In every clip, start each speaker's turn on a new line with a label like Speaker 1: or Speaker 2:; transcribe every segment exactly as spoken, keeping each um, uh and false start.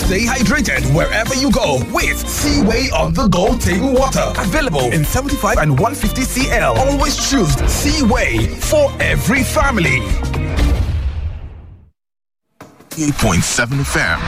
Speaker 1: Stay hydrated wherever you go with Seaway on the Go Table Water. Available in seventy-five and one fifty centiliters. Always choose Seaway for every family.
Speaker 2: eight point seven F M.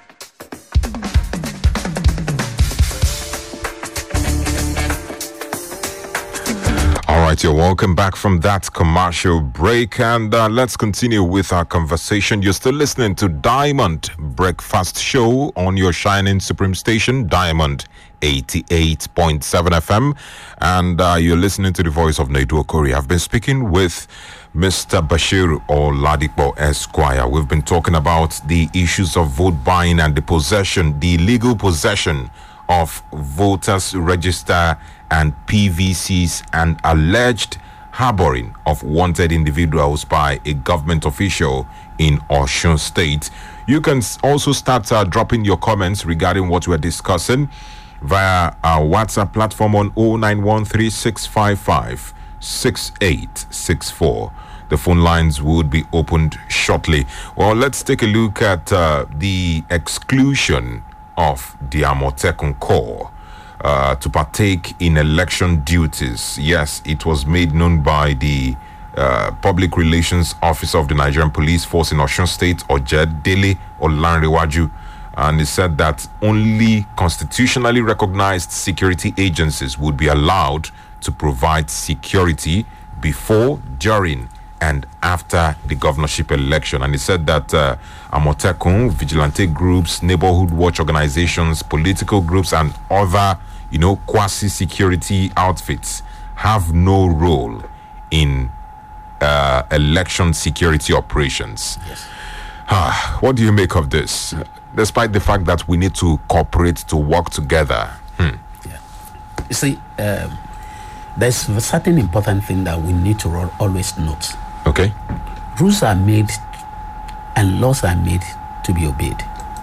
Speaker 3: All right, you're welcome back from that commercial break, and uh, let's continue with our conversation. You're still listening to Diamond Breakfast Show on your shining supreme station, Diamond eighty-eight point seven F M, and uh, you're listening to the voice of Naidu Okori. I've been speaking with Mister Bashir Oladipo Esquire. We've been talking about the issues of vote buying and the possession, the illegal possession of voters' register and P V Cs and alleged harboring of wanted individuals by a government official in Osun State. You can also start uh, dropping your comments regarding what we're discussing via our WhatsApp platform on zero nine one three six five five six eight six four. The phone lines would be opened shortly. Well, let's take a look at uh, the exclusion of the Amotekun Corps uh, to partake in election duties. Yes, it was made known by the uh, Public Relations Officer of the Nigerian Police Force in Osun State, Ojed Dele Olanrewaju, and he said that only constitutionally recognized security agencies would be allowed to provide security before, during, and after the governorship election. And he said that uh, Amotekun, vigilante groups, neighborhood watch organizations, political groups, and other, you know, quasi-security outfits have no role in uh, election security operations.
Speaker 4: Yes.
Speaker 3: Ah, what do you make of this? Despite the fact that we need to cooperate to work together. Hmm.
Speaker 4: Yeah. You see, um, there's a certain important thing that we need to always note.
Speaker 3: Okay.
Speaker 4: Rules are made and laws are made to be obeyed.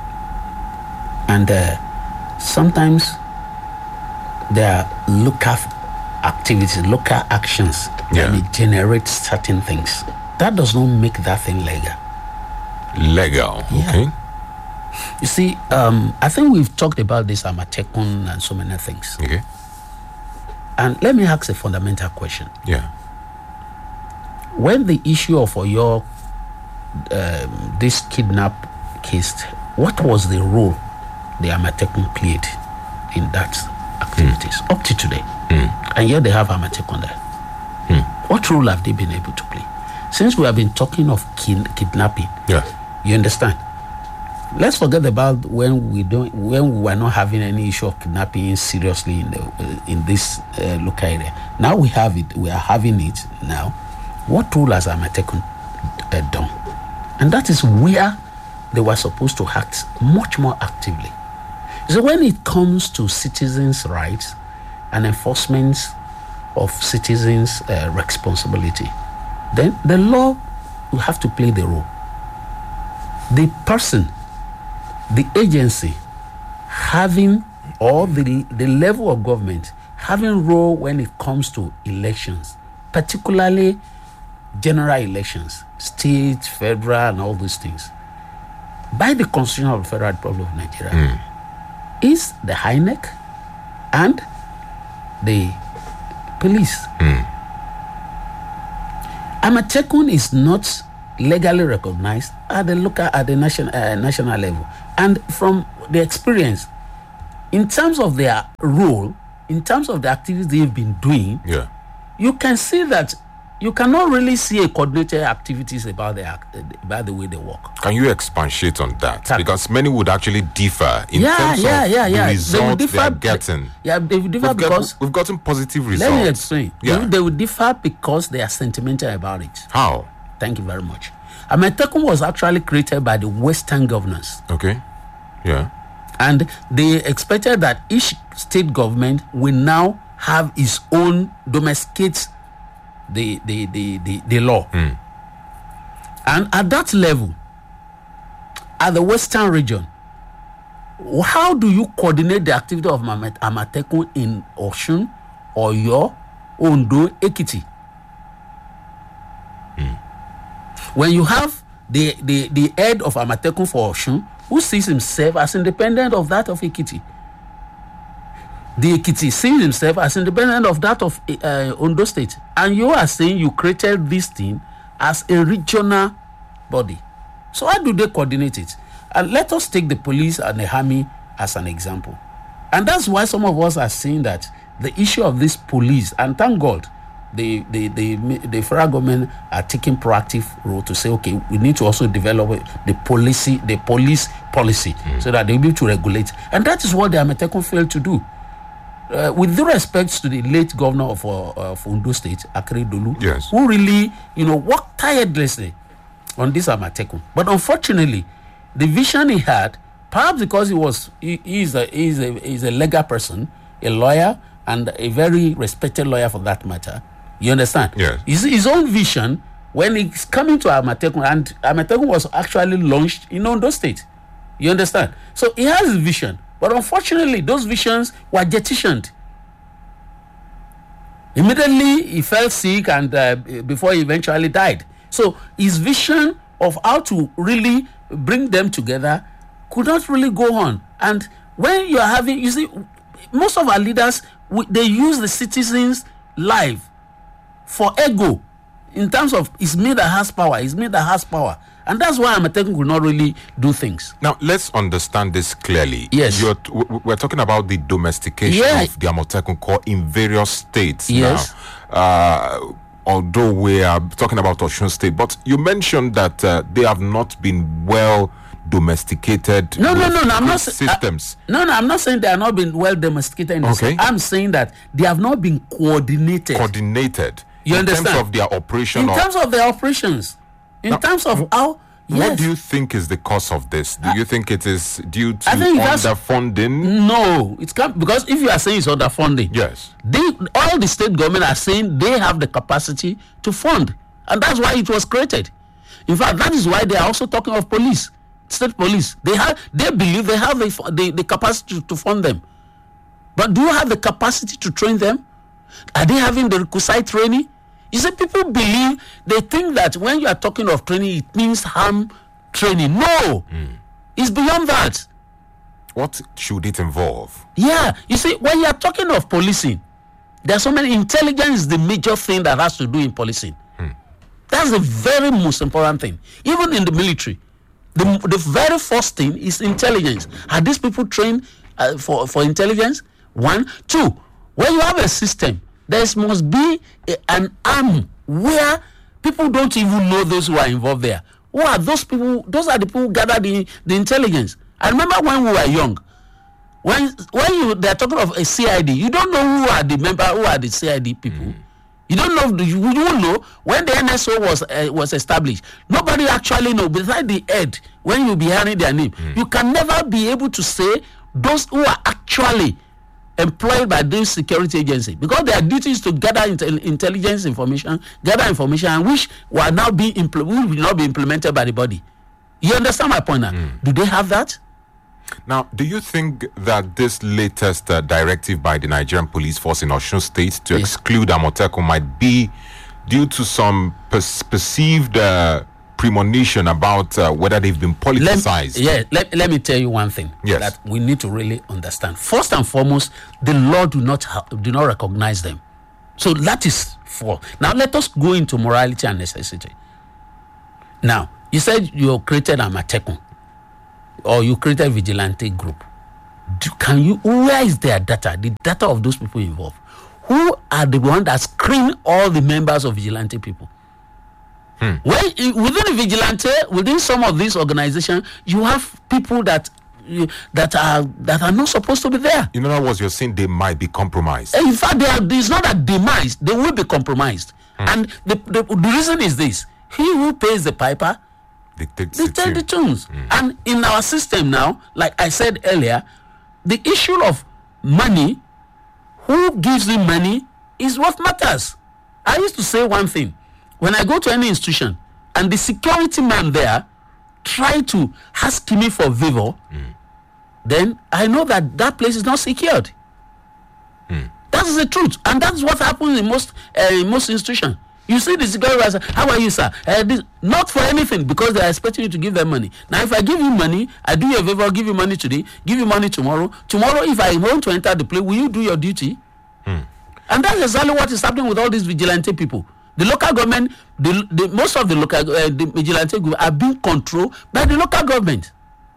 Speaker 4: And uh, sometimes there are local activities, local actions
Speaker 3: Yeah.
Speaker 4: that may generate certain things. That does not make that thing legal.
Speaker 3: Legal.
Speaker 4: Yeah.
Speaker 3: Okay.
Speaker 4: You see, um, I think we've talked about this Amatekun and so many things.
Speaker 3: Okay.
Speaker 4: And let me ask a fundamental question.
Speaker 3: Yeah.
Speaker 4: When the issue of your um, this kidnap case, what was the role the Amatekun played in that activities mm. up to today? Mm. And yet they have Amatekun there. Mm. What role have they been able to play? Since we have been talking of kid- kidnapping,
Speaker 3: yeah,
Speaker 4: you understand? Let's forget about when we don't, when we were not having any issue of kidnapping seriously in the uh, in this uh, local area. Now we have it. We are having it now. What role has Amatekun uh, done? And that is where they were supposed to act much more actively. So when it comes to citizens' rights and enforcement of citizens' uh, responsibility, then the law will have to play the role. The person, the agency having, or the, the level of government having role when it comes to elections, particularly general elections, state, federal, and all these things, by the Constitution of the Federal Republic of Nigeria, mm. is the I N E C and the police.
Speaker 3: Mm.
Speaker 4: Amatekun is not legally recognized at the local, at the national uh, national level, and from the experience, in terms of their role, in terms of the activities they've been doing,
Speaker 3: yeah,
Speaker 4: you can see that you cannot really see a coordinated activities about the act, about the way they work.
Speaker 3: Can you expatiate on that?
Speaker 4: That,
Speaker 3: because many would actually differ in
Speaker 4: yeah,
Speaker 3: terms
Speaker 4: yeah,
Speaker 3: of
Speaker 4: yeah, yeah.
Speaker 3: the result they,
Speaker 4: differ,
Speaker 3: are getting.
Speaker 4: Yeah, they will differ
Speaker 3: we've
Speaker 4: because
Speaker 3: got, we've gotten positive results.
Speaker 4: Let me explain.
Speaker 3: Yeah.
Speaker 4: They, they will differ because they are sentimental about it.
Speaker 3: How?
Speaker 4: Thank you very much. Amatekun was actually created by the Western governors.
Speaker 3: Okay. Yeah.
Speaker 4: And they expected that each state government will now have its own domesticate the the the the, the law.
Speaker 3: Mm.
Speaker 4: And at that level, at the Western region, how do you coordinate the activity of Amatekun in Osun, Oyo, Ondo, Ekiti? Mm. When you have the, the, the head of Amatekun for Osun who sees himself as independent of that of Ekiti. The Ekiti sees himself as independent of that of uh, Ondo State. And you are saying you created this thing as a regional body. So how do they coordinate it? And let us take the police and the army as an example. And that's why some of us are saying that the issue of this police, and thank God, the the the, the federal government are taking proactive role to say, okay, we need to also develop the policy, the police policy, mm. so that they'll be able to regulate. And that is what the Amatekun failed to do. Uh, with due respect to the late governor of, uh, of Ondo State, Akeredolu,
Speaker 3: yes.
Speaker 4: who really, you know, worked tirelessly on this Amatekun. But unfortunately, the vision he had, perhaps because he was he, he is a he is a he is a legal person, a lawyer, and a very respected lawyer for that matter. You understand?
Speaker 3: Yes.
Speaker 4: His, his own vision when he's coming to Amatekun, and Amatekun was actually launched in Ondo State. You understand? So he has a vision, but unfortunately, those visions were jettisoned. Immediately, he fell sick, and uh, before he eventually died. So his vision of how to really bring them together could not really go on. And when you are having, you see, most of our leaders, we, they use the citizens' life for ego. In terms of, it's me that has power, it's me that has power. And that's why Amatekun could not really do things.
Speaker 3: Now, let's understand this clearly.
Speaker 4: Yes.
Speaker 3: You're t- we're talking about the domestication
Speaker 4: Yeah.
Speaker 3: of the Amatekun Corps in various states
Speaker 4: Yes.
Speaker 3: now. Uh, although we are talking about Osun State, but you mentioned that uh, they have not been well domesticated.
Speaker 4: No, no,
Speaker 3: with
Speaker 4: no, no. I'm
Speaker 3: good
Speaker 4: not sa-
Speaker 3: systems.
Speaker 4: I, no, no. I'm not saying they have not been well domesticated. In this.
Speaker 3: Okay.
Speaker 4: I'm saying that they have not been coordinated.
Speaker 3: Coordinated.
Speaker 4: You
Speaker 3: in
Speaker 4: understand?
Speaker 3: terms of their operation.
Speaker 4: in
Speaker 3: or,
Speaker 4: terms of their operations, in
Speaker 3: Now,
Speaker 4: terms of how.
Speaker 3: What
Speaker 4: Yes.
Speaker 3: do you think is the cause of this? Do you think it is due to
Speaker 4: I think that's-
Speaker 3: underfunding?
Speaker 4: No, it's can't, because if you are saying it's underfunding,
Speaker 3: Yes.
Speaker 4: they, all the state government are saying they have the capacity to fund, and that's why it was created. In fact, that is why they are also talking of police, state police. They have, they believe they have the, the, the capacity to fund them. But do you have the capacity to train them? Are they having the requisite training? You see, people believe, they think that when you are talking of training, it means harm training. No, it's beyond that.
Speaker 3: What should it involve?
Speaker 4: Yeah, you see, when you are talking of policing, there are so many. Intelligence is the major thing that has to do in policing. That's the very most important thing. Even in the military, the, the very first thing is intelligence. Are these people trained uh, for, for intelligence? One. Two, when you have a system, there must be a, an arm where people don't even know those who are involved there. Who are those people? Those are the people who gather the, the intelligence. I remember when we were young, when when you they're talking of a C I D, you don't know who are the member, who are the C I D people. Mm. You don't know. You, you won't know when the N S O was uh, was established. Nobody actually know. Besides the head, when you be hearing their name, mm. you can never be able to say those who are actually employed by this security agency, because their duty is to gather intel- intelligence information, gather information, and which will now be impl- will not be implemented by the body. You understand my point now? Mm. Do they have that?
Speaker 3: Now, do you think that this latest uh, directive by the Nigerian Police Force in Osun State to
Speaker 4: Yes.
Speaker 3: exclude Amatekun might be due to some per- perceived uh, premonition about uh, whether they've been politicized?
Speaker 4: Let, yeah, let, let me tell you one thing
Speaker 3: Yes.
Speaker 4: that we need to really understand. First and foremost, the law do not ha- do not recognize them. So that is for. Now let us go into morality and necessity. Now, you said you created Amatekun, or you created vigilante group. Do, can you? Where is their data? The data of those people involved. Who are the one that screen all the members of vigilante people? Hmm. Well, i- within the vigilante, within some of these organizations, you have people that uh, that are that are not supposed to be there.
Speaker 3: In other words, you're saying they might be compromised.
Speaker 4: In fact, they are, it's not a demise; they will be compromised. Hmm. And the, the the reason is this: he who pays the piper,
Speaker 3: Dictates
Speaker 4: they
Speaker 3: the
Speaker 4: tell
Speaker 3: tune.
Speaker 4: the tunes. And in our system now, like I said earlier, the issue of money, who gives you money, is what matters. I used to say one thing: when I go to any institution and the security man there try to ask me for favor, mm. then I know that that place is not secured. Mm. That's the truth, and that's what happens in most uh, in most institutions. You see the security guard say, how are you, sir? Uh, this, not for anything, because they are expecting you to give them money. Now, if I give you money, I do you a favor, give you money today, give you money tomorrow. Tomorrow, if I want to enter the play, will you do your duty? Hmm. And that's exactly what is happening with all these vigilante people. The local government, the, the most of the local uh, the vigilante group are being controlled by the local government.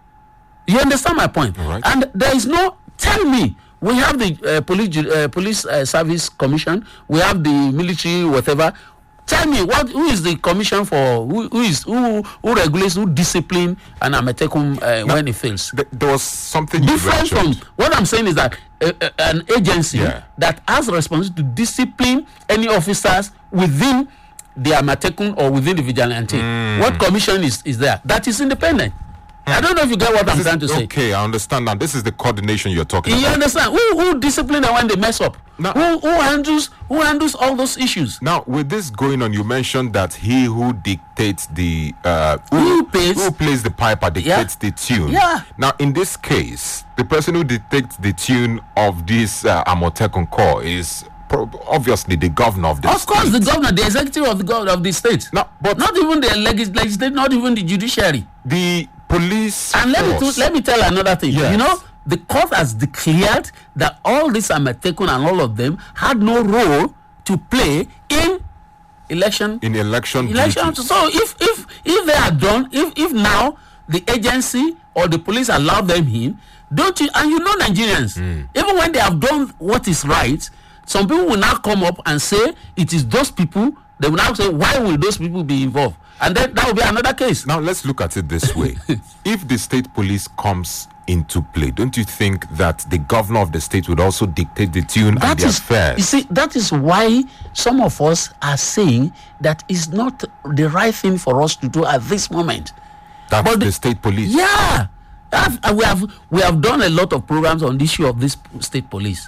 Speaker 4: You understand my point?
Speaker 3: Right.
Speaker 4: And there is no, tell me, we have the uh, police uh, police uh, service commission, we have the military, whatever. Tell me, what? Who is the commission for? Who, who is who? Who regulates? Who discipline an Amatekum uh, when it fails?
Speaker 3: Th- there was something
Speaker 4: different from what I'm saying is that uh, uh, an agency
Speaker 3: yeah.
Speaker 4: that has the responsibility to discipline any officers within the Amatekum or within the vigilante. Mm. What commission is is there? That is independent. I don't know if you get what this I'm
Speaker 3: is,
Speaker 4: trying to say.
Speaker 3: Okay, I understand now. This is the coordination you're talking
Speaker 4: you
Speaker 3: about.
Speaker 4: You understand? Who who discipline them when they mess up?
Speaker 3: Now,
Speaker 4: who who handles who handles all those issues?
Speaker 3: Now, with this going on, you mentioned that he who dictates the uh, who,
Speaker 4: who pays
Speaker 3: who plays the piper dictates
Speaker 4: yeah.
Speaker 3: the tune.
Speaker 4: Yeah.
Speaker 3: Now, in this case, the person who dictates the tune of this uh, Amotekun Corps is pro- obviously the governor of the
Speaker 4: of
Speaker 3: state.
Speaker 4: Of course, the governor, the executive of the governor of the state.
Speaker 3: Now, but
Speaker 4: not even the legis- legislature, not even the judiciary.
Speaker 3: The police
Speaker 4: and let
Speaker 3: force.
Speaker 4: me to, let me tell another thing.
Speaker 3: Yes.
Speaker 4: You know, the court has declared that all these Amatekun and all of them had no role to play in election
Speaker 3: in election
Speaker 4: election.
Speaker 3: duties.
Speaker 4: So if if if they are done, if if now the agency or the police allow them in, don't you? And you know Nigerians, mm. even when they have done what is right, some people will now come up and say it is those people. They will now say, why will those people be involved? And then that will be another case.
Speaker 3: Now, let's look at it this way. If the state police comes into play, don't you think that the governor of the state would also dictate the tune
Speaker 4: that
Speaker 3: and the
Speaker 4: is,
Speaker 3: affairs?
Speaker 4: You see, that is why some of us are saying that it's not the right thing for us to do at this moment.
Speaker 3: That's
Speaker 4: but
Speaker 3: the,
Speaker 4: the
Speaker 3: state police?
Speaker 4: Yeah. I've, we, have, we have done a lot of programs on the issue of this state police.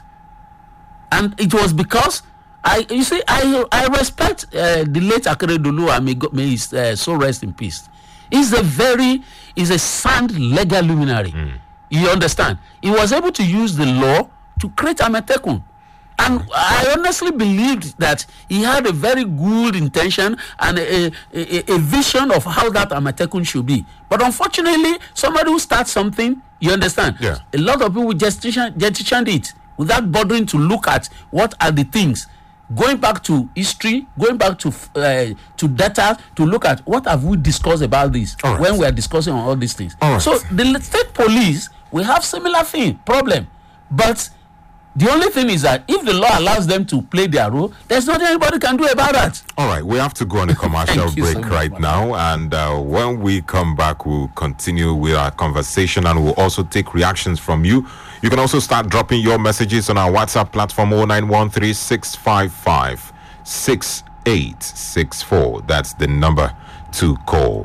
Speaker 4: And it was because I, you see, I I respect uh, the late Akeredolu, and may, may his uh, soul rest in peace. He's a very, he's a sound legal luminary. Mm. You understand? He was able to use the law to create Amatekun. And I honestly believed that he had a very good intention and a, a, a vision of how that Amatekun should be. But unfortunately, somebody who starts something, you understand?
Speaker 3: Yeah.
Speaker 4: A lot of people gestation it without bothering to look at what are the things. Going back to history, going back to uh, to data to look at what have we discussed about this
Speaker 3: right.
Speaker 4: when we are discussing on all these things.
Speaker 3: All right.
Speaker 4: So the state police will have similar thing problem, but the only thing is that if the law allows them to play their role, there's nothing anybody can do about that.
Speaker 3: All right, we have to go on a commercial break
Speaker 4: so
Speaker 3: right now, and uh, when we come back, we'll continue with our conversation, and we'll also take reactions from you. You can also start dropping your messages on our WhatsApp platform oh nine one three, six five five, six eight six four. That's the number to call.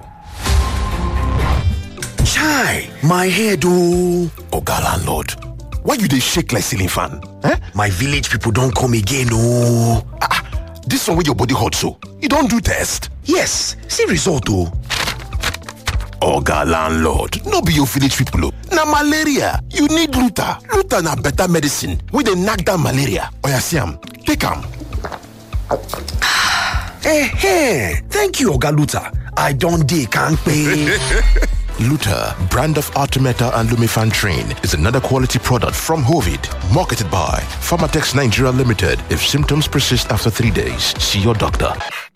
Speaker 1: Chai, my head oh. Oga landlord, why you dey shake like ceiling fan? Eh? My village people don't come again oh. Ah, this one with your body hot so. You don't do test? Yes, see result oh. Oga landlord, no be your village people oh. Na malaria, you need Luta. Luta na better medicine wey dey knack down malaria. Oya see am, take am. Eh, hey, thank you Oga Luta. I don't dey kampe.
Speaker 2: Luta, brand of Artemeta and Lumefantrine, is another quality product from Hovid, marketed by Pharmatex Nigeria Limited. If symptoms persist after three days, see your doctor.